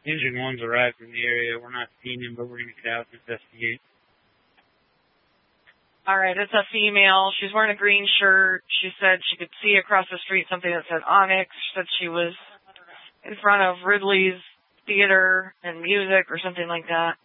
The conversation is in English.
Engine 1's arrived in the area. We're not seeing him, but we're going to get out and investigate. All right, it's a female. She's wearing a green shirt. She said she could see across the street something that said Onyx. She said she was in front of Ridley's Theater and Music or something like that.